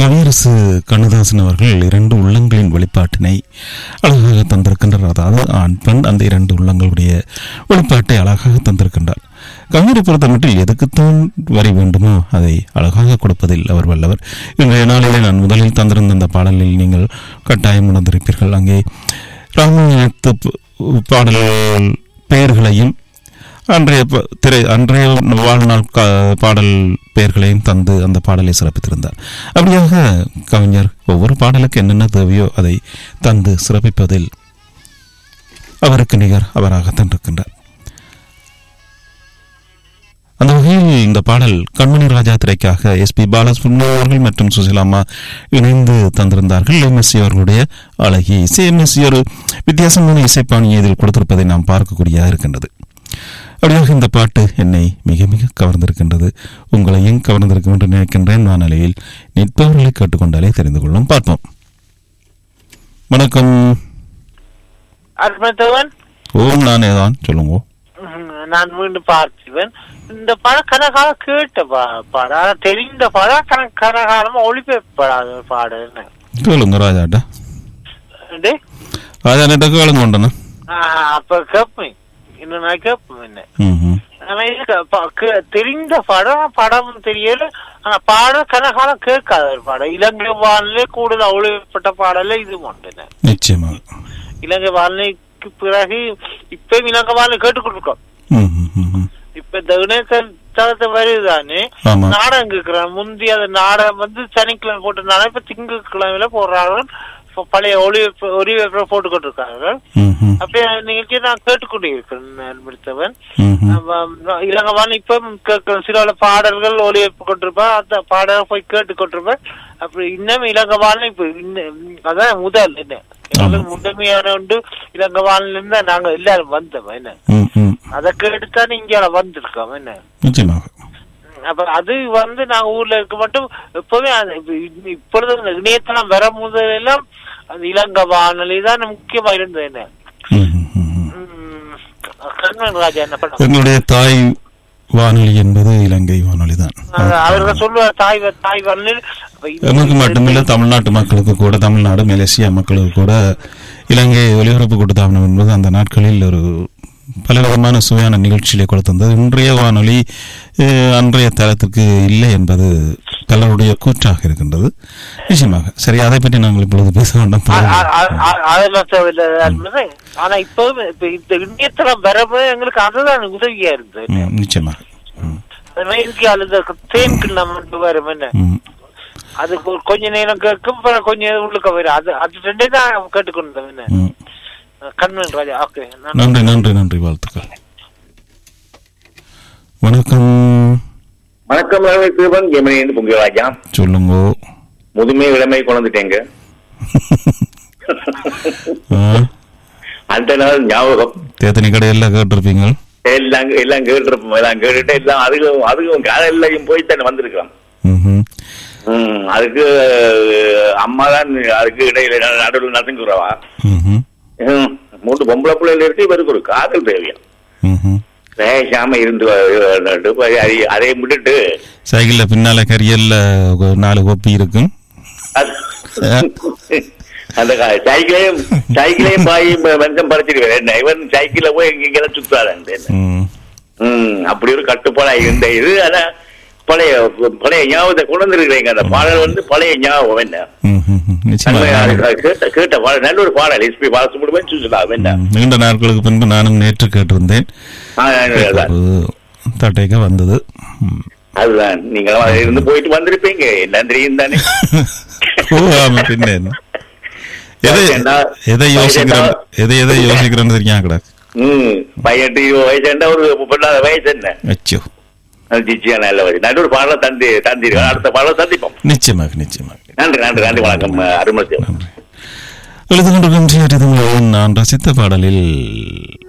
கவியரசு கண்ணதாசன் அவர்கள் இரண்டு உள்ளங்களின் வெளிப்பாட்டினை அழகாக தந்திருக்கின்றார். அதாவது ஆண் பெண் அந்த இரண்டு உள்ளங்களுடைய வெளிப்பாட்டை அழகாக தந்திருக்கின்றார். கவிஞரை பொறுத்த மட்டும் எதுக்குத்தான் வரி வேண்டுமோ அதை அழகாக கொடுப்பதில் அவர் வல்லவர். இன்றைய நாளிலே நான் முதலில் தந்திருந்த அந்த பாடலில் நீங்கள் கட்டாயம் உணர்ந்திருப்பீர்கள். அங்கே ராமாயணத்து பாடல் பெயர்களையும் அன்றைய வாழ்நாள் பாடல் பெயர்களையும் தந்து அந்த பாடலை சிறப்பித்திருந்தார். அப்படியாக கவிஞர் ஒவ்வொரு பாடலுக்கு என்னென்ன தேவையோ அதை தந்து சிறப்பிப்பதில் அவருக்கு நிகர் அவராகத்தான் இருக்கின்றார். அந்த வகையில் இந்த பாடல் கண்மணி ராஜா திரைக்காக எஸ்பி பாலசுப்ரமணியம் அவர்கள் மற்றும் சுசிலாமா இணைந்து தந்திருந்தார்கள். எம்எஸ்சி அவர்களுடைய அழகி இசை. எம்எஸ்சி ஒரு வித்தியாசமான இசைப்பாணியை இதில் கொடுத்திருப்பதை நாம் பார்க்கக்கூடியதாக இருக்கின்றது. அப்படியாக இந்த பாட்டு என்னை மிக மிக கவர்ந்திருக்கின்றது. உங்களையும் கவர்ந்திருக்கும் என்று நினைக்கின்றேன். வானொலியில் நிற்பவர்களை கேட்டுக்கொண்டாலே தெரிந்து கொள்ளும். பார்ப்போம். வணக்கம். ஓம், நானே தான். சொல்லுங்க. நான் மீண்டும் பார்த்திவன். இந்த படம் கனகால கேட்ட பாடம், தெரிந்த படம் கனகாலமா ஒளிபரப்படாத பாடம். கேளுங்க ராஜாட்ட. ராஜாட்ட கேளுங்க கொண்டன. அப்ப கேப்பேன். இன்னும் நான் கேப்பேன். என்ன தெரிந்த படம் தெரியல. ஆனா பாடம் கனகாலம் கேட்காத ஒரு பாடம். இலங்கை வானிலை கூடுதல் ஒளிபரப்பட்ட பாடல இது ஒன்று. நிச்சயமா இலங்கை வானிலைக்கு பிறகு இப்ப இலங்கை வானிலை கேட்டுக்கொண்டிருக்கோம். இப்ப இந்த இணையதளத்தை வருதுதானே நாடகம் கேட்கிறான். முந்தி அந்த நாடகம் சனிக்கிழமை போட்டனால இப்ப திங்கட்கிழமையில போடுறாங்க. பழைய ஒளிபரப்பை போட்டுக்கொண்டு இருக்கார்கள். அப்படியே நிகழ்ச்சியை நான் கேட்டுக்கொண்டே இருக்கிறேன். இலங்கை இப்ப சில பாடல்கள் ஒளிபரப்பு கொண்டிருப்பேன். அந்த பாடல்கள் போய் கேட்டுக்கொண்டிருப்பேன். அப்படி இன்னும் இலங்கை வானிலை இப்ப அதான் முதல் என்ன முதன்மையான உண்டு. இலங்கை வானில இருந்தா நாங்க எல்லாரும் வந்தோம். என்ன அதை கேட்டுத்தான் இங்க வந்திருக்கோம். என்ன அப்ப அது நாங்க ஊர்ல இருக்க மட்டும் எப்பவுமே இப்பொழுது இணையத்தளம் வர முதலெல்லாம் அந்த இலங்கை வானொலி தான் முக்கியமா இருந்தது. என்ன கண்ணன் ராஜா என்ன பண்ண எங்களுடைய தாய் வானொலி என்பது இலங்கை வானொலி தான். அவர்கள் சொல்லுவார் தாய் வானொலி. நமக்கு மட்டுமில்ல, தமிழ்நாட்டு மக்களுக்கு கூட, தமிழ்நாடு மலேசியா மக்களுக்கு கூட இலங்கை ஒலிபரப்பு கொடுத்தாகணும் என்பது அந்த நாட்களில் ஒரு பல விதமான சுவையான நிகழ்ச்சியிலே கொடுத்திருந்தது. இன்றைய வானொலி அன்றைய தரத்துக்கு இல்லை என்பது பலருடைய கூற்றாக இருக்கின்றது. நிச்சயமாக சரி, அதை பற்றி நாங்கள் இப்பொழுது பேச வேண்டும். ஆனா இப்போ இந்த இணையத்தளம் வரவே எங்களுக்கு அதுதான் உதவியா இருந்தது. நிச்சயமாக அது கொஞ்ச நேரம் கேட்கும், கொஞ்சம் உள்ளுக்க வரும். அது ரெண்டே தான் கேட்டுக்கொண்டது. கண்மன் ராஜா. ஓகே, நன்றி நன்றி நன்றி, வாழ்த்துக்கள். வணக்கம். வணக்கம் சிவன் ஜெமினி பொங்கராஜா. சொல்லுங்க. முதுமை இளமை குழந்துட்டேங்க. அந்த நாள் ஞாபகம் தேத்தனி கடையெல்லாம் கேட்டிருப்பீங்க. எல்லாம் கேட்டிருப்போம். எல்லாம் கேட்டுட்டு எல்லாம் அதுக்கும் காலையிலையும் போய் தானே வந்திருக்கலாம். அதுக்கு அம்மா தான் அதுக்கு இடையில நடுவில் நசுங்குறவா. மூன்று பொம்பளை பிள்ளைல இருக்கு. இவருக்கு ஒரு காதல் தேவையா பேசாம இருந்து அதை விட்டுட்டு சைக்கிள்ல பின்னால கரியல்ல 4 கோப்பி இருக்கும். அந்த சைக்கிளையும் பாய் மனுஷன் பறிச்சிருவேன். என்ன இவன் சைக்கிள்ல போய் எங்கெல்லாம் சுத்தாத அப்படி ஒரு கட்டுப்பாடா இருந்த இது. ஆனா பழைய ஞாபகத்தை கொண்டு இருக்கிறீங்க. அந்த பாடல் பழைய ஞாபகம். என்ன கேட்ட பாடல் நல்ல ஒரு பாடல். எஸ்பி பாலசுப்ரமணியம் சொல்லலாம். என்ன நீண்ட நாட்களுக்கு பின்பு நானும் நேற்று கேட்டிருந்தேன். தட்டைக்க வந்தது. அதுதான் நீங்க இருந்து போயிட்டு வந்திருப்பீங்க. நன்றியும் தானே. பின்ன எதை யோசிக்கிறேன்னு தெரியா கூட. 18-20 வயசு ஒரு 30 வயசு. என்ன அச்சோ, நல்ல வயசு. நல்ல ஒரு பாடல தந்திருக்கோம். அடுத்த பாடல சந்திப்போம். நிச்சயமாக நிச்சயமாக. நன்றி நன்றி நன்றி. வணக்கம். அருமை. எழுதுகின்ற நான் ரசித்த பாடலில்